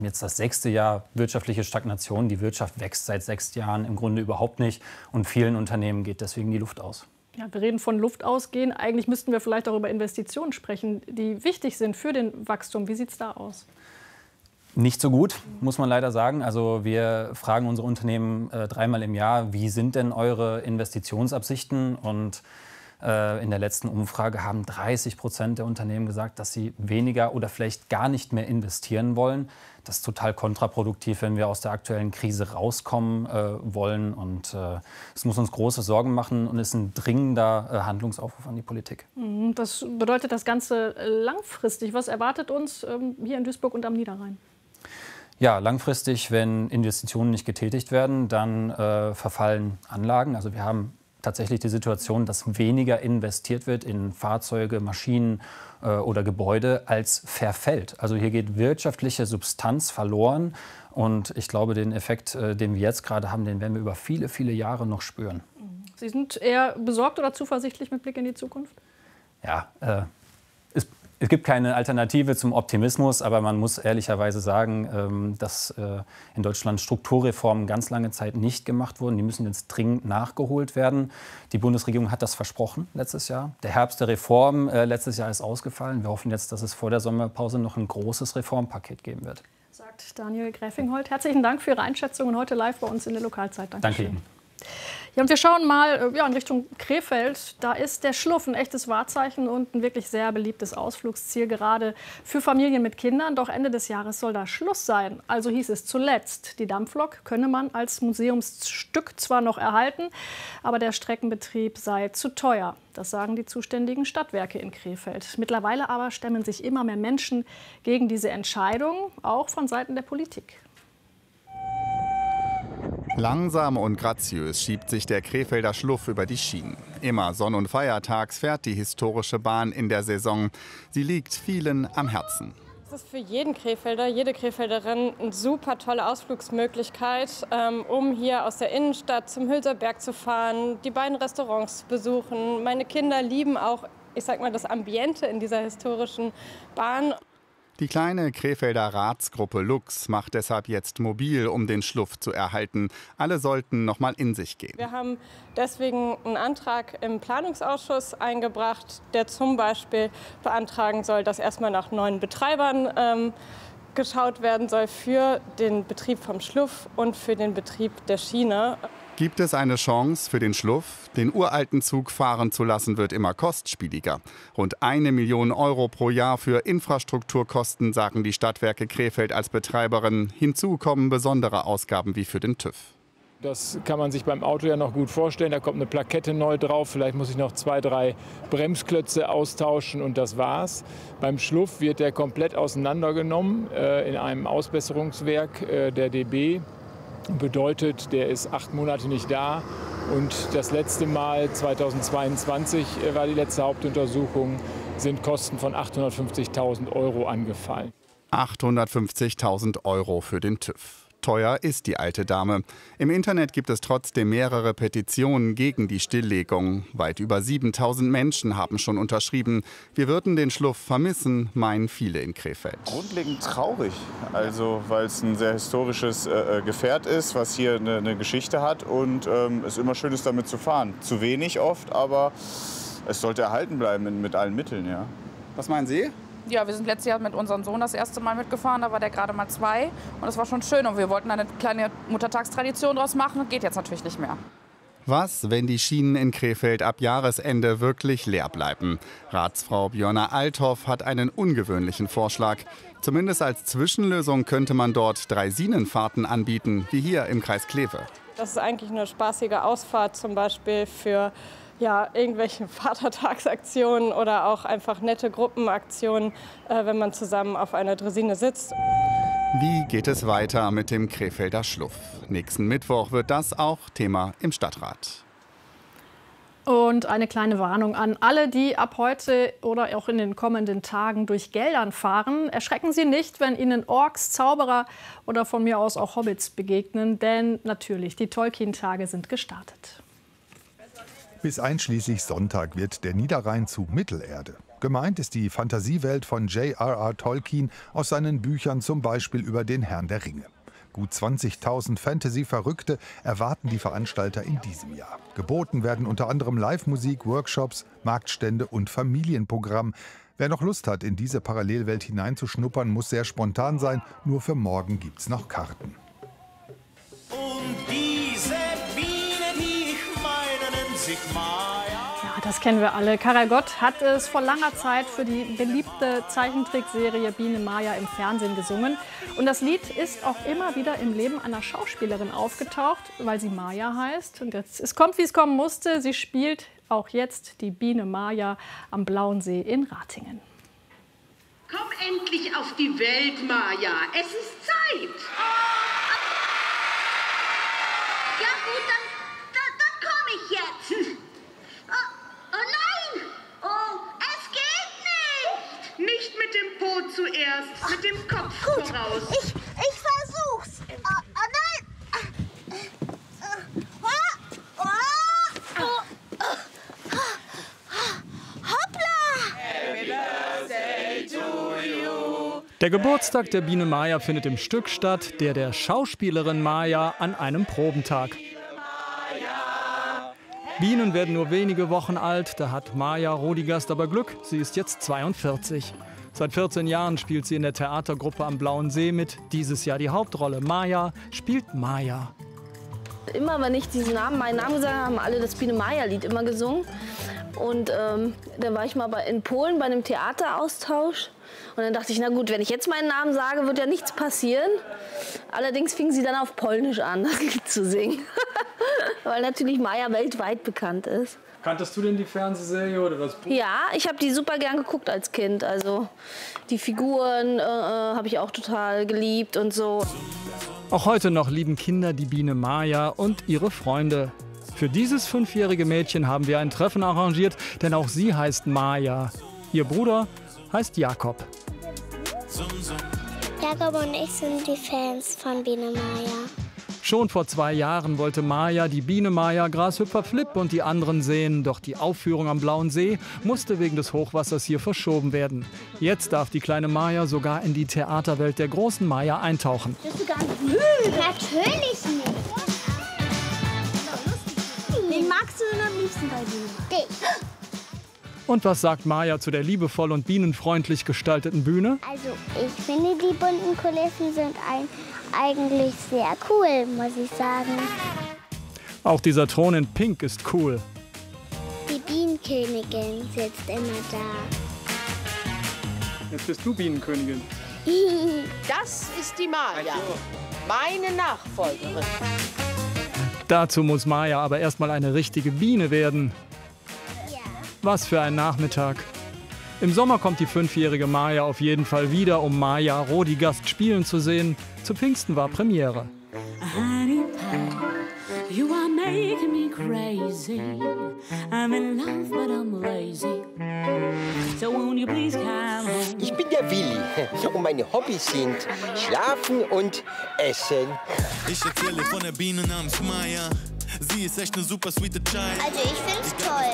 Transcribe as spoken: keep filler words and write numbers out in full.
Jetzt das sechste Jahr wirtschaftliche Stagnation. Die Wirtschaft wächst seit sechs Jahren im Grunde überhaupt nicht. Und vielen Unternehmen geht deswegen die Luft aus. Ja, wir reden von Luft ausgehen. Eigentlich müssten wir vielleicht auch über Investitionen sprechen, die wichtig sind für den Wachstum. Wie sieht es da aus? Nicht so gut, muss man leider sagen. Also wir fragen unsere Unternehmen äh, dreimal im Jahr, wie sind denn eure Investitionsabsichten? Und äh, in der letzten Umfrage haben dreißig Prozent der Unternehmen gesagt, dass sie weniger oder vielleicht gar nicht mehr investieren wollen. Das ist total kontraproduktiv, wenn wir aus der aktuellen Krise rauskommen äh, wollen. Und äh, es muss uns große Sorgen machen und ist ein dringender äh, Handlungsaufruf an die Politik. Das bedeutet das Ganze langfristig. Was erwartet uns ähm, hier in Duisburg und am Niederrhein? Ja, langfristig, wenn Investitionen nicht getätigt werden, dann äh, verfallen Anlagen. Also wir haben tatsächlich die Situation, dass weniger investiert wird in Fahrzeuge, Maschinen äh, oder Gebäude, als verfällt. Also hier geht wirtschaftliche Substanz verloren. Und ich glaube, den Effekt, äh, den wir jetzt gerade haben, den werden wir über viele, viele Jahre noch spüren. Sie sind eher besorgt oder zuversichtlich mit Blick in die Zukunft? Ja, äh, es Es gibt keine Alternative zum Optimismus, aber man muss ehrlicherweise sagen, dass in Deutschland Strukturreformen ganz lange Zeit nicht gemacht wurden. Die müssen jetzt dringend nachgeholt werden. Die Bundesregierung hat das versprochen letztes Jahr. Der Herbst der Reform letztes Jahr ist ausgefallen. Wir hoffen jetzt, dass es vor der Sommerpause noch ein großes Reformpaket geben wird. Sagt Daniel Gräfingholt. Herzlichen Dank für Ihre Einschätzung heute live bei uns in der Lokalzeit. Dankeschön. Danke Ihnen. Ja, und wir schauen mal ja, in Richtung Krefeld. Da ist der Schluff ein echtes Wahrzeichen und ein wirklich sehr beliebtes Ausflugsziel, gerade für Familien mit Kindern. Doch Ende des Jahres soll da Schluss sein. Also hieß es zuletzt, die Dampflok könne man als Museumsstück zwar noch erhalten, aber der Streckenbetrieb sei zu teuer. Das sagen die zuständigen Stadtwerke in Krefeld. Mittlerweile aber stemmen sich immer mehr Menschen gegen diese Entscheidung, auch von Seiten der Politik. Langsam und graziös schiebt sich der Krefelder Schluff über die Schienen. Immer sonn- und feiertags fährt die historische Bahn in der Saison. Sie liegt vielen am Herzen. Es ist für jeden Krefelder, jede Krefelderin eine super tolle Ausflugsmöglichkeit, um hier aus der Innenstadt zum Hülser Berg zu fahren, die beiden Restaurants zu besuchen. Meine Kinder lieben auch, ich sag mal, das Ambiente in dieser historischen Bahn. Die kleine Krefelder Ratsgruppe Lux macht deshalb jetzt mobil, um den Schluff zu erhalten. Alle sollten noch mal in sich gehen. Wir haben deswegen einen Antrag im Planungsausschuss eingebracht, der zum Beispiel beantragen soll, dass erstmal nach neuen Betreibern ähm, geschaut werden soll für den Betrieb vom Schluff und für den Betrieb der Schiene. Gibt es eine Chance für den Schluff? Den uralten Zug fahren zu lassen, wird immer kostspieliger. Rund eine Million Euro pro Jahr für Infrastrukturkosten, sagen die Stadtwerke Krefeld als Betreiberin. Hinzu kommen besondere Ausgaben wie für den TÜV. Das kann man sich beim Auto ja noch gut vorstellen. Da kommt eine Plakette neu drauf. Vielleicht muss ich noch zwei, drei Bremsklötze austauschen und das war's. Beim Schluff wird der komplett auseinandergenommen äh, in einem Ausbesserungswerk äh, der D B. Bedeutet, der ist acht Monate nicht da. Und das letzte Mal, zweitausendzweiundzwanzig, war die letzte Hauptuntersuchung, sind Kosten von achthundertfünfzigtausend Euro angefallen. achthundertfünfzigtausend Euro für den TÜV. Teuer ist die alte Dame. Im Internet gibt es trotzdem mehrere Petitionen gegen die Stilllegung. Weit über siebentausend Menschen haben schon unterschrieben. Wir würden den Schluff vermissen, meinen viele in Krefeld. Grundlegend traurig, also weil es ein sehr historisches äh, Gefährt ist, was hier eine, eine Geschichte hat und ähm, es immer schön ist, damit zu fahren. Zu wenig oft, aber es sollte erhalten bleiben mit, mit allen Mitteln. Ja. Was meinen Sie? Ja, wir sind letztes Jahr mit unserem Sohn das erste Mal mitgefahren, da war der gerade mal zwei und das war schon schön und wir wollten eine kleine Muttertagstradition draus machen, geht jetzt natürlich nicht mehr. Was, wenn die Schienen in Krefeld ab Jahresende wirklich leer bleiben? Ratsfrau Björna Althoff hat einen ungewöhnlichen Vorschlag. Zumindest als Zwischenlösung könnte man dort Dreisinenfahrten anbieten, wie hier im Kreis Kleve. Das ist eigentlich eine spaßige Ausfahrt, zum Beispiel für ja, irgendwelche Vatertagsaktionen oder auch einfach nette Gruppenaktionen, äh, wenn man zusammen auf einer Draisine sitzt. Wie geht es weiter mit dem Krefelder Schluff? Nächsten Mittwoch wird das auch Thema im Stadtrat. Und eine kleine Warnung an alle, die ab heute oder auch in den kommenden Tagen durch Geldern fahren. Erschrecken Sie nicht, wenn Ihnen Orks, Zauberer oder von mir aus auch Hobbits begegnen. Denn natürlich, die Tolkien-Tage sind gestartet. Bis einschließlich Sonntag wird der Niederrhein zu Mittelerde. Gemeint ist die Fantasiewelt von J R R Tolkien aus seinen Büchern, zum Beispiel über den Herrn der Ringe. Gut zwanzigtausend Fantasy-Verrückte erwarten die Veranstalter in diesem Jahr. Geboten werden unter anderem Live-Musik, Workshops, Marktstände und Familienprogramm. Wer noch Lust hat, in diese Parallelwelt hineinzuschnuppern, muss sehr spontan sein. Nur für morgen gibt's noch Karten. Und diese Biene, die ich meine, nennt sich Maya. Ja, das kennen wir alle. Karel Gott hat es vor langer Zeit für die beliebte Zeichentrickserie Biene Maya im Fernsehen gesungen. Und das Lied ist auch immer wieder im Leben einer Schauspielerin aufgetaucht, weil sie Maya heißt. Und jetzt, es kommt, wie es kommen musste. Sie spielt auch jetzt die Biene Maya am Blauen See in Ratingen. Komm endlich auf die Welt, Maya. Es ist Zeit. Ja gut, dann, dann, dann komme ich jetzt. Oh, oh nein! Oh, es geht nicht! Nicht mit dem Po zuerst, mit dem Kopf Gut, voraus. ich, ich versuch's. Oh, oh nein! Oh, oh, oh, oh. Der Geburtstag der Biene Maya findet im Stück statt, der der Schauspielerin Maya an einem Probentag. Bienen werden nur wenige Wochen alt, da hat Maya Rodigast aber Glück, sie ist jetzt zweiundvierzig. Seit vierzehn Jahren spielt sie in der Theatergruppe am Blauen See mit, dieses Jahr die Hauptrolle. Maya spielt Maya. Immer wenn ich diesen Namen, meinen Namen gesagt habe, haben alle das Biene Maya-Lied immer gesungen. Und ähm, dann war ich mal bei, in Polen bei einem Theateraustausch. Und dann dachte ich, na gut, wenn ich jetzt meinen Namen sage, wird ja nichts passieren. Allerdings fingen sie dann auf Polnisch an, das Lied zu singen. Weil natürlich Maya weltweit bekannt ist. Kanntest du denn die Fernsehserie oder das Buch? Ja, ich habe die super gern geguckt als Kind. Also die Figuren äh, habe ich auch total geliebt und so. Auch heute noch lieben Kinder die Biene Maya und ihre Freunde. Für dieses fünfjährige Mädchen haben wir ein Treffen arrangiert, denn auch sie heißt Maya. Ihr Bruder heißt Jakob. Jakob und ich sind die Fans von Biene Maya. Schon vor zwei Jahren wollte Maya die Biene Maya, Grashüpfer Flip und die anderen sehen. Doch die Aufführung am Blauen See musste wegen des Hochwassers hier verschoben werden. Jetzt darf die kleine Maya sogar in die Theaterwelt der großen Maya eintauchen. Bist du gar nicht müde? Natürlich nicht. Wen magst du denn am liebsten bei Biene? Dich. Und was sagt Maya zu der liebevoll und bienenfreundlich gestalteten Bühne? Also ich finde, die bunten Kulissen sind ein, eigentlich sehr cool, muss ich sagen. Auch dieser Thron in Pink ist cool. Die Bienenkönigin sitzt immer da. Jetzt bist du Bienenkönigin. Das ist die Maya, meine Nachfolgerin. Dazu muss Maya aber erstmal eine richtige Biene werden. Was für ein Nachmittag. Im Sommer kommt die fünfjährige Maya auf jeden Fall wieder, um Maya Rodigast spielen zu sehen. Zu Pfingsten war Premiere. Honey pie, you are making me crazy. I'm in love, but I'm lazy. So won't you please come home? Ich bin der Willi und meine Hobbys sind Schlafen und Essen. Ich erzähle von der Biene namens Maya. Sie ist echt eine super sweete Child. Also ich find's toll.